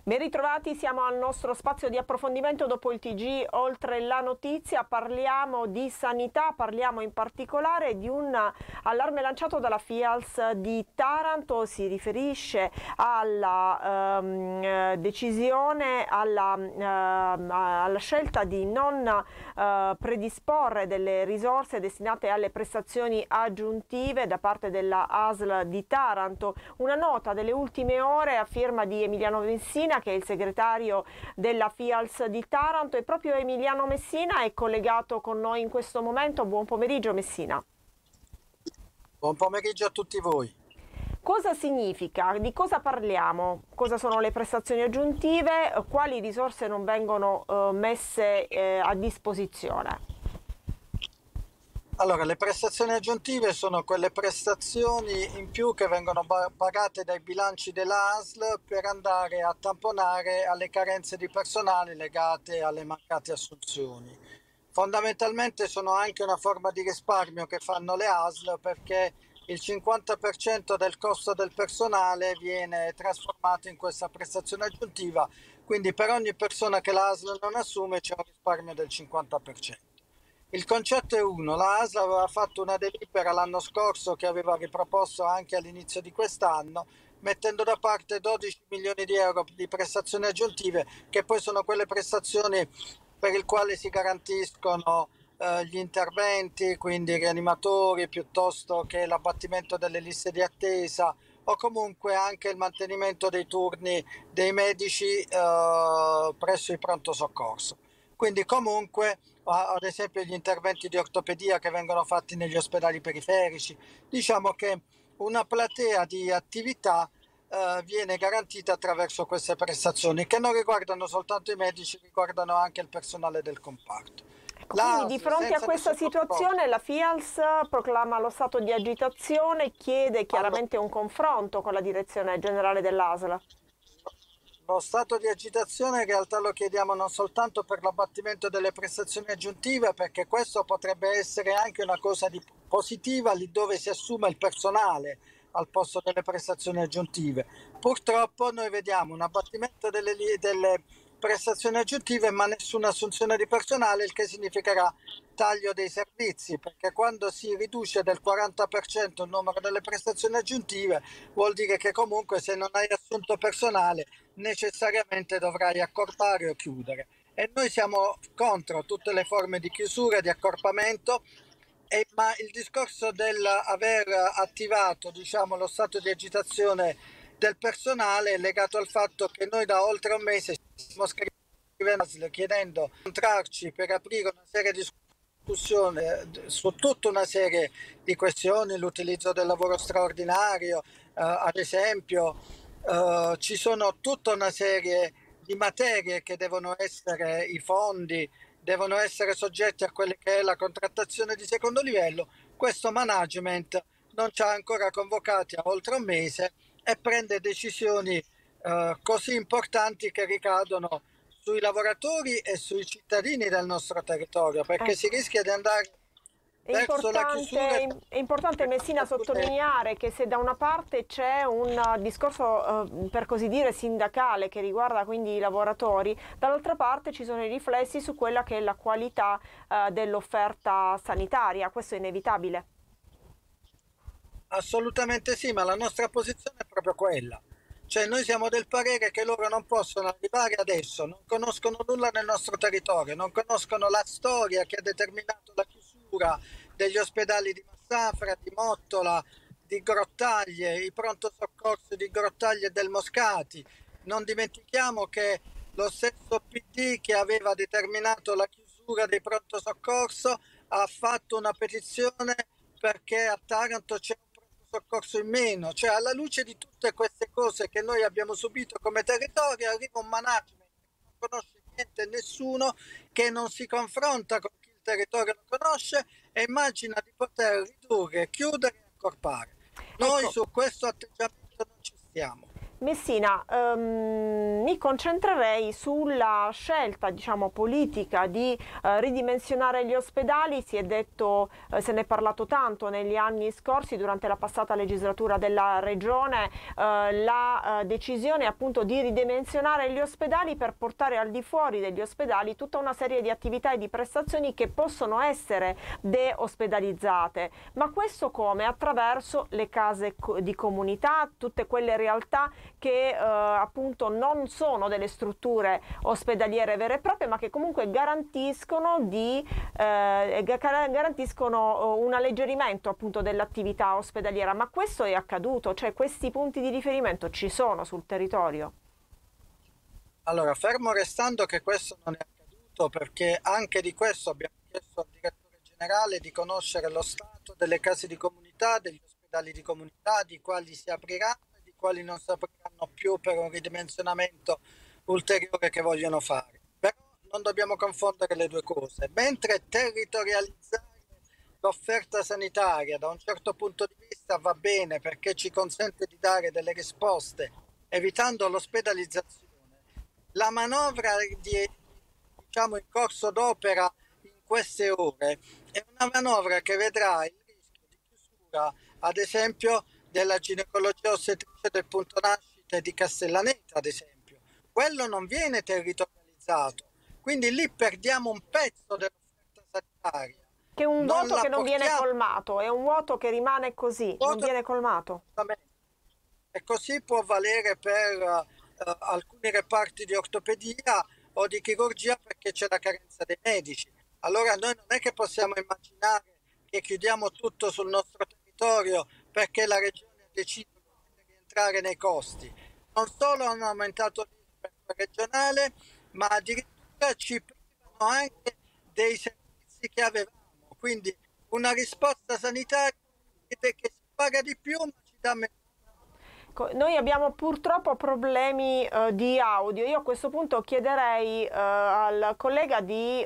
Ben ritrovati, siamo al nostro spazio di approfondimento dopo il TG Oltre la Notizia. Parliamo di sanità, parliamo in particolare di un allarme lanciato dalla FIALS di Taranto. Si riferisce alla decisione, alla scelta di non predisporre delle risorse destinate alle prestazioni aggiuntive da parte della ASL di Taranto. Una nota delle ultime ore a firma di Emiliano Messina, che è il segretario della FIALS di Taranto, e proprio Emiliano Messina è collegato con noi in questo momento. Buon pomeriggio Messina. Buon pomeriggio a tutti voi. Cosa significa? Di cosa parliamo? Cosa sono le prestazioni aggiuntive? Quali risorse non vengono messe a disposizione? Allora, le prestazioni aggiuntive sono quelle prestazioni in più che vengono pagate dai bilanci della ASL per andare a tamponare alle carenze di personale legate alle mancate assunzioni. Fondamentalmente sono anche una forma di risparmio che fanno le ASL, perché il 50% del costo del personale viene trasformato in questa prestazione aggiuntiva, quindi per ogni persona che la ASL non assume c'è un risparmio del 50%. Il concetto è uno: la ASL aveva fatto una delibera l'anno scorso che aveva riproposto anche all'inizio di quest'anno, mettendo da parte 12 milioni di euro di prestazioni aggiuntive, che poi sono quelle prestazioni per il quale si garantiscono gli interventi, quindi rianimatori, piuttosto che l'abbattimento delle liste di attesa, o comunque anche il mantenimento dei turni dei medici presso i pronto soccorso. Quindi comunque, ad esempio, gli interventi di ortopedia che vengono fatti negli ospedali periferici, diciamo che una platea di attività viene garantita attraverso queste prestazioni, che non riguardano soltanto i medici, riguardano anche il personale del comparto. Ecco, quindi di L'ASL, fronte a senza questa nessun controllo. situazione la FIALS proclama lo stato di agitazione, chiede Allora, chiaramente un confronto con la direzione generale dell'ASL. lo stato di agitazione in realtà lo chiediamo non soltanto per l'abbattimento delle prestazioni aggiuntive, perché questo potrebbe essere anche una cosa positiva lì dove si assume il personale al posto delle prestazioni aggiuntive. Purtroppo noi vediamo un abbattimento delle prestazioni aggiuntive ma nessuna assunzione di personale, il che significherà taglio dei servizi, perché quando si riduce del 40% il numero delle prestazioni aggiuntive vuol dire che comunque, se non hai assunto personale, necessariamente dovrai accorpare o chiudere. E noi siamo contro tutte le forme di chiusura, di accorpamento, ma il discorso dell'aver attivato, diciamo, lo stato di agitazione del personale è legato al fatto che noi da oltre un mese stiamo scrivendo chiedendo di incontrarci per aprire una serie di discussioni su tutta una serie di questioni, l'utilizzo del lavoro straordinario, ad esempio. Ci sono tutta una serie di materie che devono essere, i fondi devono essere soggetti a quelle che è la contrattazione di secondo livello. Questo management non ci ha ancora convocati a oltre un mese e prende decisioni così importanti che ricadono sui lavoratori e sui cittadini del nostro territorio, perché si Ecco. rischia di andare verso la chiusura e È importante Messina alcune. sottolineare che se da una parte c'è un discorso per così dire sindacale che riguarda quindi i lavoratori, dall'altra parte ci sono i riflessi su quella che è la qualità dell'offerta sanitaria. Questo è inevitabile. Assolutamente sì, ma la nostra posizione è proprio quella. Cioè, noi siamo del parere che loro non possono arrivare adesso, non conoscono nulla nel nostro territorio, non conoscono la storia che ha determinato la chiusura degli ospedali di Massafra, di Mottola, di Grottaglie, i pronto soccorso di Grottaglie e del Moscati. Non dimentichiamo che lo stesso PD che aveva determinato la chiusura dei pronto soccorso ha fatto una petizione perché a Taranto c'è un pronto soccorso in meno. Cioè, alla luce di tutte queste cose che noi abbiamo subito come territorio, arriva un management che non conosce niente e nessuno, che non si confronta con chi il territorio lo conosce e immagina di poter ridurre, chiudere e accorpare. Noi Ecco, su questo atteggiamento non ci stiamo. Messina, mi concentrerei sulla scelta, diciamo, politica di ridimensionare gli ospedali. Si è detto, se ne è parlato tanto negli anni scorsi, durante la passata legislatura della Regione, la decisione appunto di ridimensionare gli ospedali per portare al di fuori degli ospedali tutta una serie di attività e di prestazioni che possono essere deospedalizzate. Ma questo come? Attraverso le case di comunità, tutte quelle realtà che appunto non sono delle strutture ospedaliere vere e proprie, ma che comunque garantiscono un alleggerimento appunto dell'attività ospedaliera. Ma questo è accaduto? Cioè questi punti di riferimento ci sono sul territorio? Allora, fermo restando che questo non è accaduto, perché anche di questo abbiamo chiesto al direttore generale di conoscere lo stato delle case di comunità, degli ospedali di comunità, di quali si apriranno e di quali non si apriranno più per un ridimensionamento ulteriore che vogliono fare. Però non dobbiamo confondere le due cose. Mentre territorializzare l'offerta sanitaria da un certo punto di vista va bene perché ci consente di dare delle risposte evitando l'ospedalizzazione, la manovra diciamo, in corso d'opera in queste ore è una manovra che vedrà il rischio di chiusura, ad esempio, della ginecologia ostetricia del punto nascita e di Castellaneta, ad esempio. Quello non viene territorializzato, quindi lì perdiamo un pezzo dell'offerta sanitaria. Che è un Non vuoto la che non viene portiamo, colmato, è un vuoto che rimane così, non viene colmato. e così può valere per alcuni reparti di ortopedia o di chirurgia perché c'è la carenza dei medici. Allora noi non è che possiamo immaginare che chiudiamo tutto sul nostro territorio perché la regione ha deciso di rientrare nei costi. Non solo hanno aumentato l'IRPEF regionale, ma addirittura ci privano anche dei servizi che avevamo. Quindi una risposta sanitaria che si paga di più ma ci dà meno. Noi abbiamo purtroppo problemi di audio. Io a questo punto chiederei al collega di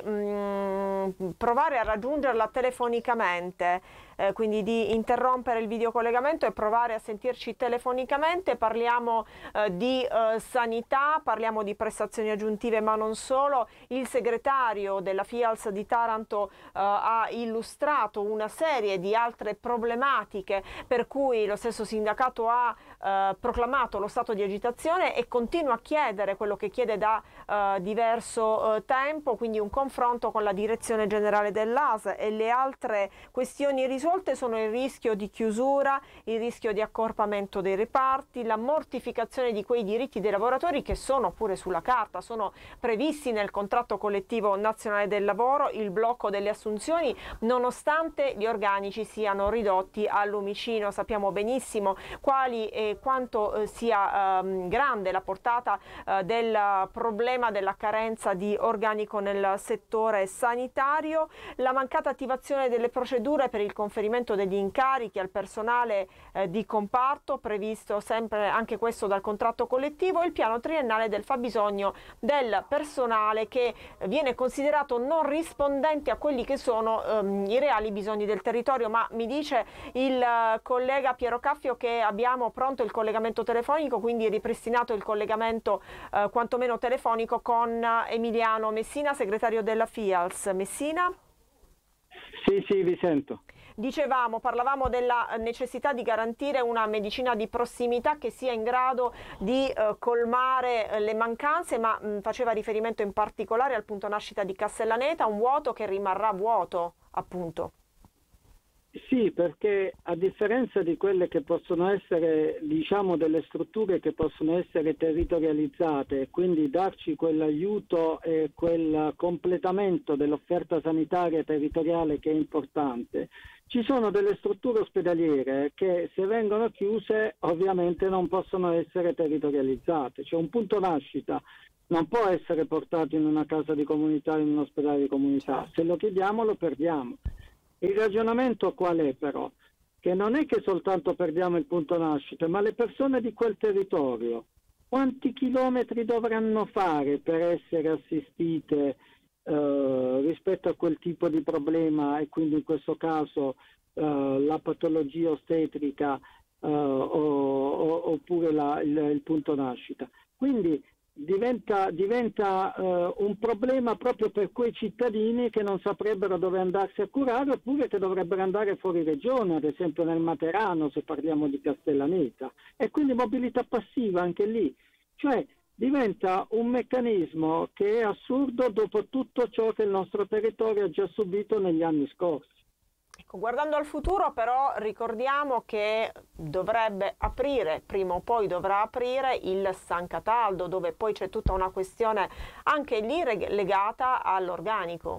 provare a raggiungerla telefonicamente, quindi di interrompere il videocollegamento e provare a sentirci telefonicamente. Parliamo di sanità, parliamo di prestazioni aggiuntive, ma non solo. Il segretario della FIALS di Taranto ha illustrato una serie di altre problematiche per cui lo stesso sindacato ha proclamato lo stato di agitazione e continua a chiedere quello che chiede da diverso tempo, quindi un confronto con la direzione generale dell'AS. E le altre questioni risolte sono il rischio di chiusura, il rischio di accorpamento dei reparti, la mortificazione di quei diritti dei lavoratori che sono pure sulla carta, sono previsti nel contratto collettivo nazionale del lavoro, il blocco delle assunzioni nonostante gli organici siano ridotti al lumicino. Sappiamo benissimo quali e quanto sia grande la portata del problema della carenza di organico nel settore sanitario, la mancata attivazione delle procedure per il conferimento degli incarichi al personale di comparto, previsto sempre anche questo dal contratto collettivo, e il piano triennale del fabbisogno del personale che viene considerato non rispondente a quelli che sono i reali bisogni del territorio. Ma mi dice il collega Piero Caffio che abbiamo pronto il collegamento telefonico, quindi ripristinato il collegamento quantomeno telefonico con Emiliano Messina, segretario della FIALS. Messina? Sì, vi sento. Parlavamo della necessità di garantire una medicina di prossimità che sia in grado di colmare le mancanze, ma faceva riferimento in particolare al punto nascita di Castellaneta, un vuoto che rimarrà vuoto, appunto. Sì, perché a differenza di quelle che possono essere, diciamo, delle strutture che possono essere territorializzate e quindi darci quell'aiuto e quel completamento dell'offerta sanitaria territoriale che è importante, ci sono delle strutture ospedaliere che se vengono chiuse ovviamente non possono essere territorializzate. Cioè un punto nascita non può essere portato in una casa di comunità, in un ospedale di comunità. Se lo chiediamo lo perdiamo. Il ragionamento qual è però? Che non è che soltanto perdiamo il punto nascita, ma le persone di quel territorio, quanti chilometri dovranno fare per essere assistite rispetto a quel tipo di problema, e quindi in questo caso la patologia ostetrica oppure il punto nascita. Quindi diventa un problema proprio per quei cittadini che non saprebbero dove andarsi a curare, oppure che dovrebbero andare fuori regione, ad esempio nel Materano, se parliamo di Castellaneta, e quindi mobilità passiva anche lì, cioè diventa un meccanismo che è assurdo dopo tutto ciò che il nostro territorio ha già subito negli anni scorsi. Ecco, guardando al futuro però ricordiamo che dovrebbe aprire, prima o poi dovrà aprire il San Cataldo, dove poi c'è tutta una questione anche lì legata all'organico.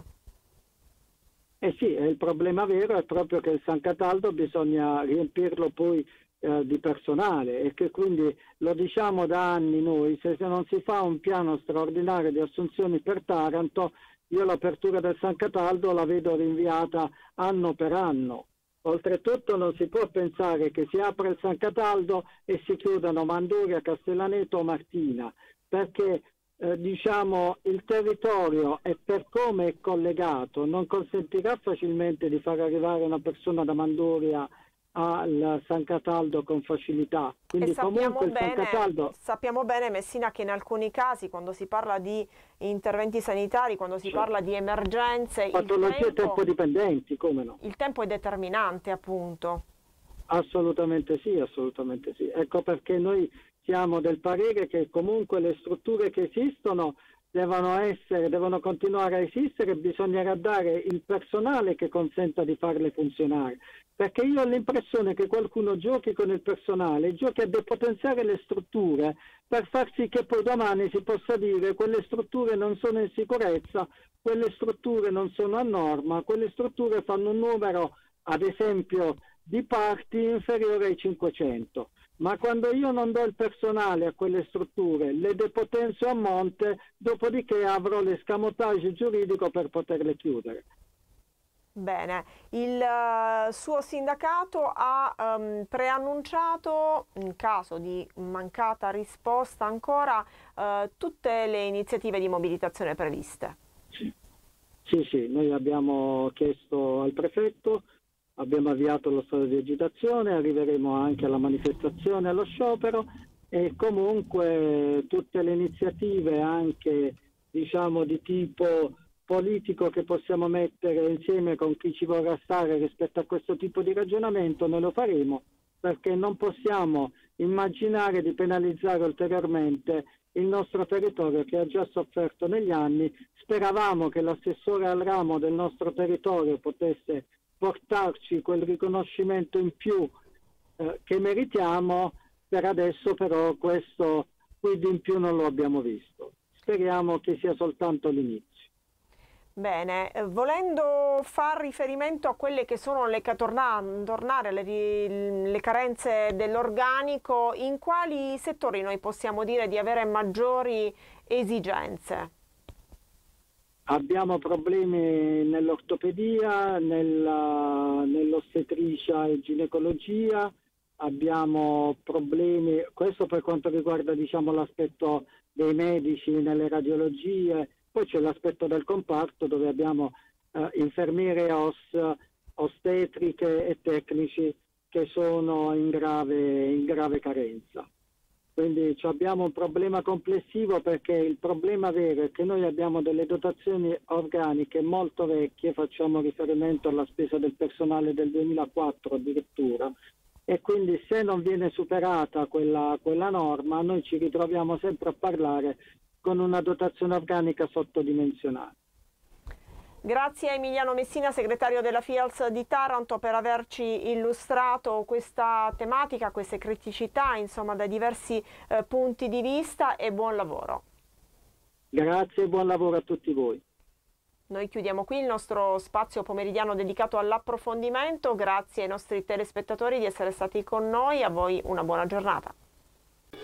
Eh sì, il problema vero è proprio che il San Cataldo bisogna riempirlo poi di personale, e che quindi lo diciamo da anni noi, se non si fa un piano straordinario di assunzioni per Taranto, io l'apertura del San Cataldo la vedo rinviata anno per anno. Oltretutto non si può pensare che si apra il San Cataldo e si chiudano Manduria, Castellaneto o Martina, perché diciamo il territorio, e per come è collegato, non consentirà facilmente di far arrivare una persona da Manduria al San Cataldo con facilità. Quindi comunque il San Cataldo... Sappiamo bene, Messina, che in alcuni casi, quando si parla di interventi sanitari, quando si parla di emergenze, patologie tempo dipendenti, come no? Il tempo è determinante, appunto. Assolutamente sì, assolutamente sì. Ecco perché noi siamo del parere che comunque le strutture che esistono devono continuare a esistere, bisognerà dare il personale che consenta di farle funzionare, perché io ho l'impressione che qualcuno giochi con il personale, giochi a depotenziare le strutture per far sì che poi domani si possa dire quelle strutture non sono in sicurezza, quelle strutture non sono a norma, quelle strutture fanno un numero, ad esempio, di parti inferiore ai 500. Ma quando io non do il personale a quelle strutture, le depotenzio a monte, dopodiché avrò l'escamotage giuridico per poterle chiudere. Bene, il suo sindacato ha preannunciato, in caso di mancata risposta ancora, tutte le iniziative di mobilitazione previste. Sì, noi abbiamo chiesto al prefetto, abbiamo avviato lo stato di agitazione, arriveremo anche alla manifestazione, allo sciopero, e comunque tutte le iniziative anche diciamo di tipo politico che possiamo mettere insieme con chi ci vorrà stare rispetto a questo tipo di ragionamento noi lo faremo, perché non possiamo immaginare di penalizzare ulteriormente il nostro territorio che ha già sofferto negli anni. Speravamo che l'assessore al ramo del nostro territorio potesse portarci quel riconoscimento in più che meritiamo, per adesso però questo quid in più non lo abbiamo visto. Speriamo che sia soltanto l'inizio. Bene, volendo far riferimento a quelle che sono le carenze dell'organico, in quali settori noi possiamo dire di avere maggiori esigenze? Abbiamo problemi nell'ortopedia, nell'ostetricia e ginecologia, abbiamo problemi, questo per quanto riguarda diciamo l'aspetto dei medici nelle radiologie, poi c'è l'aspetto del comparto dove abbiamo infermiere ostetriche e tecnici che sono in grave carenza. Quindi abbiamo un problema complessivo, perché il problema vero è che noi abbiamo delle dotazioni organiche molto vecchie, facciamo riferimento alla spesa del personale del 2004 addirittura, e quindi se non viene superata quella norma noi ci ritroviamo sempre a parlare con una dotazione organica sottodimensionata. Grazie a Emiliano Messina, segretario della FIALS di Taranto, per averci illustrato questa tematica, queste criticità, insomma, da diversi punti di vista, e buon lavoro. Grazie e buon lavoro a tutti voi. Noi chiudiamo qui il nostro spazio pomeridiano dedicato all'approfondimento. Grazie ai nostri telespettatori di essere stati con noi, a voi una buona giornata.